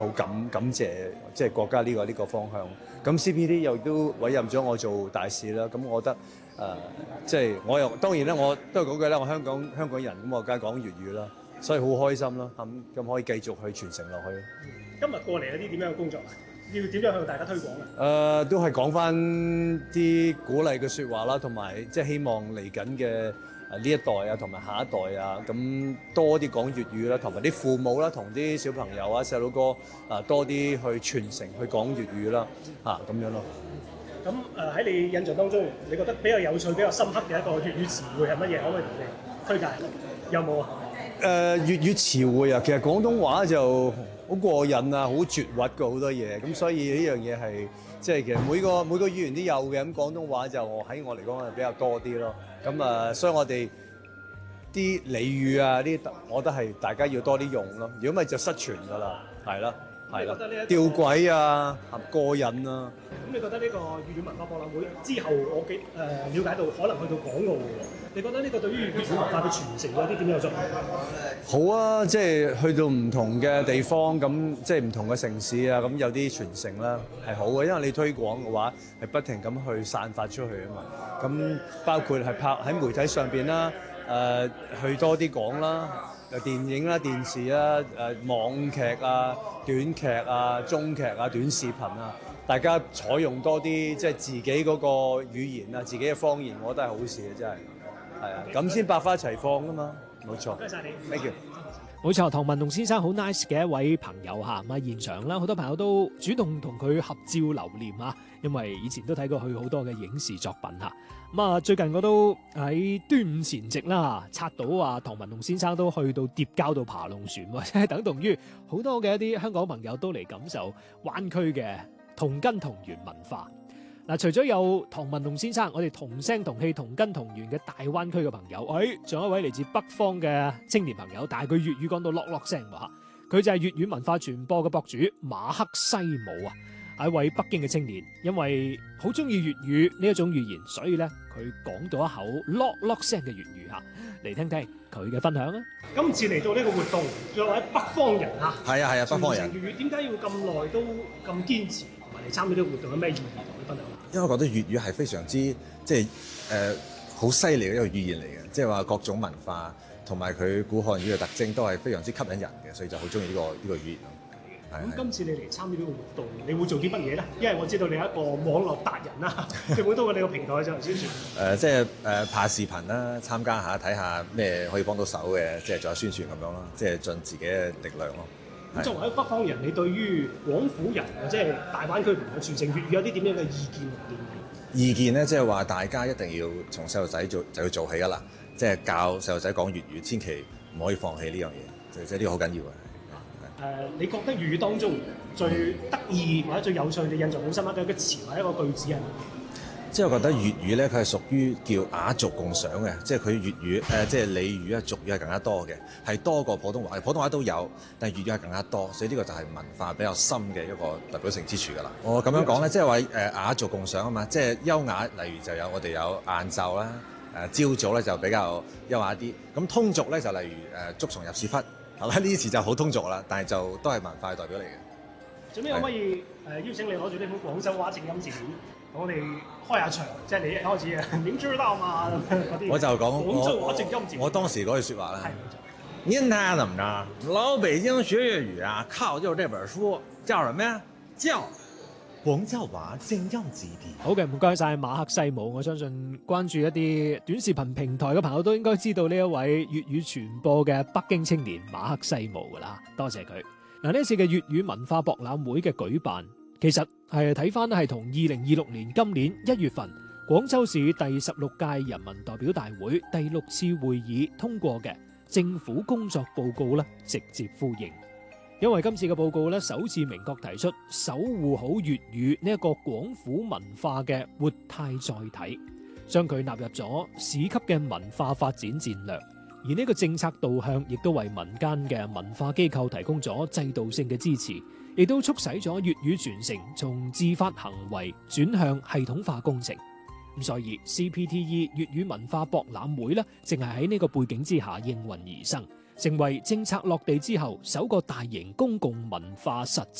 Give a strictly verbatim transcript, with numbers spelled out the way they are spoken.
好感感謝即係國家呢個呢個方向。咁 C P T 又都委任咗我做大使啦。咁我覺得誒，即係我又當然咧，我都係嗰句啦，我香港香港人咁，我梗係講粵語啦，所以好開心啦。咁咁可以繼續去傳承落去。 今日過嚟有啲點樣嘅工作啊？要點樣向大家推廣啊？ 誒、呃，都係講翻啲鼓勵嘅説話啦，同埋即係希望嚟緊嘅誒呢一代啊，同埋下一代啊，咁多啲講粵語啦，同埋啲父母啦，同啲小朋友啊、細佬哥啊多啲去傳承去講粵語啦，啊咁樣咯。 咁誒喺你印象當中，你覺得比較有趣、比較深刻嘅一個粵語詞彙係乜嘢？可唔可以同你推介？有冇啊？ 誒、呃、粵語詞彙啊，其實廣東話就好過癮啊，好絕核嘅好多嘢，咁所以呢樣嘢係即係其實每個每個語言都有嘅，咁廣東話就喺我嚟講係比較多啲咯。咁啊，所以我哋啲俚語啊，啲我覺得係大家要多啲用咯。如果唔係就失傳㗎啦，係啦，係啦，吊詭啊，過癮啊。 咁你覺得呢個粵語文化博覽會之後，我幾誒了解到可能去到港澳嘅，你覺得呢個對於粵語文化嘅傳承有啲點樣作用？ 好啊，即係去到唔同嘅地方，咁即係唔同嘅城市啊，咁有啲傳承啦，係好嘅，因為你推廣嘅話係不停咁去散發出去啊嘛。咁包括係拍喺媒體上邊啦，誒、呃、去多啲講啦，誒電影啦、電視啦、誒、呃、網劇啊、短劇啊、中劇啊、短視頻啊。大家採用多啲即係自己嗰個語言啊，自己嘅方言，我覺得係好事嘅，真係係啊，咁先百花齊放噶嘛，冇錯。 多謝晒你 ，thank you。 冇錯，唐文龍先生好 nice 嘅一位朋友嚇，咁啊現場啦，好多朋友都主動同佢合照留念啊，因為以前都睇過佢好多嘅影視作品嚇。咁啊，最近我都喺端午前夕啦，刷到話唐文龍先生都去到疊交度爬龍船喎，即係等同於好多嘅一啲香港朋友都嚟感受灣區嘅同根同源文化。嗱，除咗有唐文龍先生，我哋同聲同氣、同根同源嘅大灣區嘅朋友，誒、哎，仲有一位嚟自北方嘅青年朋友，但係佢粵語講到落落聲喎嚇，佢就係粵語文化傳播嘅博主馬克西姆啊，係一位北京嘅青年，因為好中意粵語呢一種語言，所以咧佢講到一口落落聲嘅粵語嚇，嚟聽聽佢嘅分享啊！ 今次嚟到呢個活動，作為北方人嚇， 係啊係啊，北方人。 粵語點解要咁耐都咁堅持同埋嚟參與呢個活動？有咩意義同你分享？ 因為我覺得粵語係非常之即係誒好犀利嘅一個語言嚟嘅，即係話各種文化同埋佢古漢語嘅特徵都係非常之吸引人嘅，所以就好中意呢個呢、呢個語言咯。 咁今次你嚟參與呢個活動，你會做啲乜嘢咧？因為我知道你係一個網絡達人啦，你會通過你個平台進行宣傳。誒、 呃，即係誒、呃、拍視頻啦，參加下睇下咩可以幫到手嘅，即係做下宣傳咁樣咯，即係盡自己嘅力量咯。 咁作為一個北方人，你對於廣府人或者係大灣區朋友傳承粵語有啲點樣嘅意見同建議？ 意見咧，即係話大家一定要從細路仔做就要做起㗎啦，即係教細路仔講粵語，千祈唔可以放棄呢樣嘢，即係呢個好緊要嘅。 誒、呃，你覺得粵語當中最得意或者最有趣、你印象好深刻嘅一個詞或者一個句子係？ 即係我覺得粵語咧，佢係屬於叫雅俗共賞嘅，即係佢粵語誒、呃，即係俚語啊、俗語係更加多嘅，係多過普通話。普通話都有，但係粵語係更加多，所以呢個就係文化比較深嘅一個代表性之處㗎啦。我咁樣講咧，即係話誒雅俗共賞啊嘛，即係優雅，例如就有我哋有晏晝啦，誒、呃、朝早咧就比較優雅啲。咁通俗咧就例如誒捉蟲入屎忽，係啦，呢啲詞就好通俗啦，但係就都係文化嘅代表嚟嘅。 最尾可唔可以誒邀請你攞住呢本廣州話正音字典，我哋開下場，即係你一開始啊，點知道嘛嗰啲。 我就講廣州話正音字典。 我當時嗰句説話啦。 係。 您睇怎麼着？老北京學粵語啊，靠就是這本書，叫什麼呀？叫廣州話正音字典。 好嘅，唔該晒馬克西姆。我相信關注一啲短視頻平台嘅朋友都應該知道呢一位粵語傳播嘅北京青年馬克西姆㗎啦，多謝佢。嗱，呢次嘅粵語文化博覽會嘅舉辦，其實係睇翻係同二零二六年今年一月份廣州市第十六屆人民代表大會第六次會議通過嘅政府工作報告咧，直接呼應。因為今次嘅報告咧，首次明確提出守護好粵語呢一個廣府文化嘅活態載體，將佢納入咗市級嘅文化發展戰略。而呢個政策導向亦都為民間嘅文化機構提供咗制度性嘅支持，亦都促使咗粵語傳承從自發行為轉向系統化工程。咁所以 C P T E 粵語文化博覽會咧，淨係喺呢個背景之下應運而生， 成為政策落地之後首個大型公共文化實踐